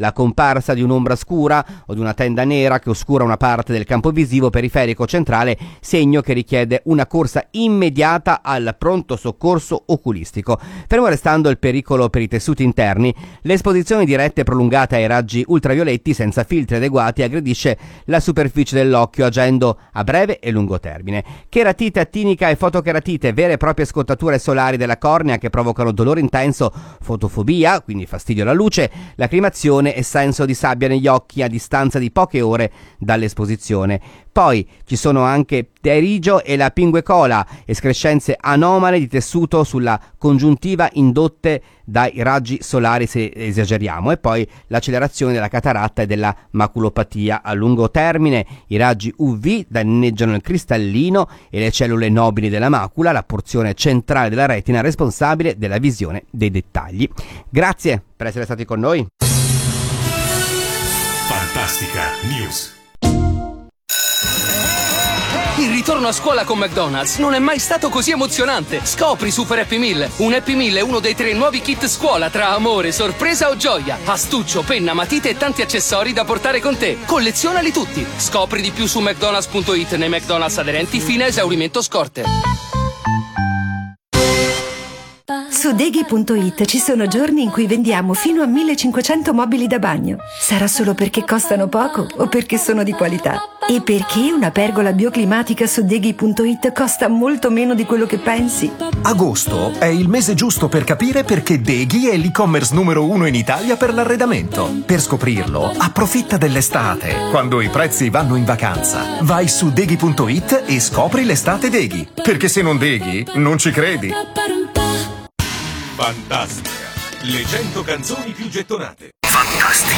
la comparsa di un'ombra scura o di una tenda nera che oscura una parte del campo visivo periferico centrale, segno che richiede una corsa immediata al pronto soccorso oculistico. Fermo restando il pericolo per i tessuti interni, l'esposizione diretta e prolungata ai raggi ultravioletti senza filtri adeguati aggredisce la superficie dell'occhio, agendo a breve e lungo termine. Cheratite attinica e fotocheratite, vere e proprie scottature solari della cornea che provocano dolore intenso, fotofobia, quindi fastidio alla luce, lacrimazione e senso di sabbia negli occhi a distanza di poche ore dall'esposizione. Poi ci sono anche pterigio e la pinguecola, escrescenze anomale di tessuto sulla congiuntiva indotte dai raggi solari se esageriamo, e poi l'accelerazione della cataratta e della maculopatia. A lungo termine i raggi UV danneggiano il cristallino e le cellule nobili della macula, la porzione centrale della retina responsabile della visione dei dettagli. Grazie per essere stati con noi. Fantastica News. Il ritorno a scuola con McDonald's non è mai stato così emozionante. Scopri Super Happy Meal. Un Happy Meal è uno dei 3 nuovi kit scuola tra amore, sorpresa o gioia. Astuccio, penna, matite e tanti accessori da portare con te. Collezionali tutti. Scopri di più su McDonald's.it nei McDonald's aderenti fino a esaurimento scorte. Su Deghi.it ci sono giorni in cui vendiamo fino a 1500 mobili da bagno. Sarà solo perché costano poco o perché sono di qualità? E perché una pergola bioclimatica su Deghi.it costa molto meno di quello che pensi? Agosto è il mese giusto per capire perché Deghi è l'e-commerce numero 1 in Italia per l'arredamento. Per scoprirlo, approfitta dell'estate, quando i prezzi vanno in vacanza. Vai su Deghi.it e scopri l'estate Deghi. Perché se non Deghi, non ci credi. Fantastica. Le 100 canzoni più gettonate. Fantastica.